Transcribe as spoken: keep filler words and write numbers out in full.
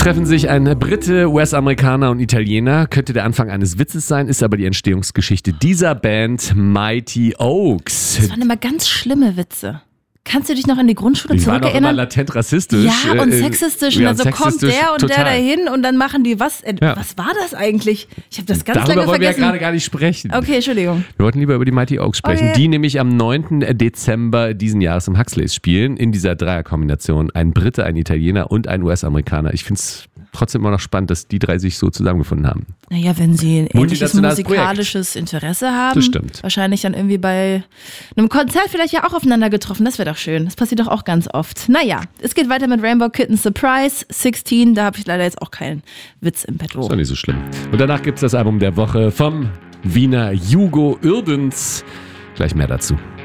treffen sich ein Brite, U S-Amerikaner und Italiener. Könnte der Anfang eines Witzes sein, ist aber die Entstehungsgeschichte dieser Band Mighty Oaks. Das waren immer ganz schlimme Witze. Kannst du dich noch an die Grundschule die zurückerinnern? Die waren auch immer latent rassistisch. Ja, und sexistisch. Äh, und ja, dann so kommt der und total. der dahin und dann machen die was. Äh, ja. Was war das eigentlich? Ich habe das ganz Darüber lange wollen vergessen. wir ja gerade gar nicht sprechen. Okay, Entschuldigung. Wir wollten lieber über die Mighty Oaks sprechen, Okay. die nämlich am neunten Dezember diesen Jahres im Huxleys spielen. In dieser Dreierkombination. Ein Brite, ein Italiener und ein U S-Amerikaner. Ich finde es trotzdem immer noch spannend, dass die drei sich so zusammengefunden haben. Naja, wenn sie ein ähnliches Multinationales musikalisches Projekt. Interesse haben. Das stimmt. Wahrscheinlich dann irgendwie bei einem Konzert vielleicht ja auch aufeinander getroffen. Das wäre doch schön. Das passiert doch auch ganz oft. Naja, es geht weiter mit Rainbow Kitten Surprise sechzehn. Da habe ich leider jetzt auch keinen Witz im Petto. Ist doch nicht so schlimm. Und danach gibt es das Album der Woche vom Wiener Hugo Urbans. Gleich mehr dazu.